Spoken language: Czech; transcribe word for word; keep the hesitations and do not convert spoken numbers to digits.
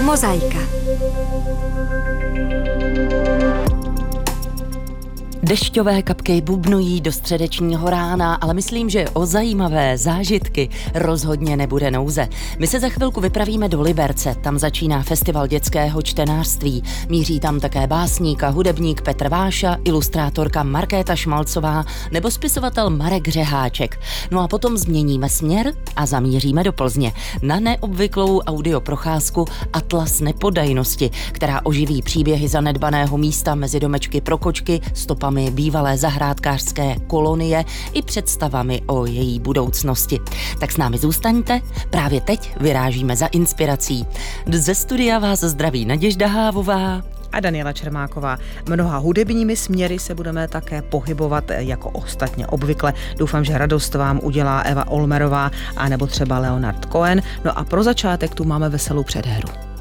Mozaika. Dešťové kapky bubnují do středečního rána, ale myslím, že o zajímavé zážitky rozhodně nebude nouze. My se za chvilku vypravíme do Liberce, tam začíná festival dětského čtenářství. Míří tam také básník a hudebník Petr Váša, ilustrátorka Markéta Šmalcová nebo spisovatel Marek Řeháček. No a potom změníme směr a zamíříme do Plzně na neobvyklou audioprocházku Atlas nepodajnosti, která oživí příběhy zanedbaného místa mezi domečky pro kočky, stopami bývalé zahrádkářské kolonie i představami o její budoucnosti. Tak s námi zůstaňte, právě teď vyrážíme za inspirací. Ze studia vás zdraví Naděžda Hávová a Daniela Čermáková. Mnoha hudebními směry se budeme také pohybovat jako ostatně obvykle. Doufám, že radost vám udělá Eva Olmerová a nebo třeba Leonard Cohen. No a pro začátek tu máme veselou předhru.